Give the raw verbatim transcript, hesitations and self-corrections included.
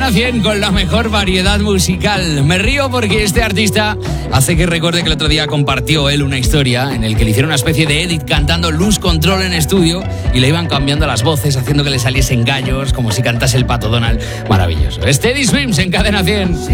Cadena cien con la mejor variedad musical. Me río porque este artista hace que recuerde que el otro día compartió él una historia en el que le hicieron una especie de edit cantando Lose Control en estudio y le iban cambiando las voces, haciendo que le saliesen gallos, como si cantase el Pato Donald. Maravilloso. Steady Swims en Cadena cien.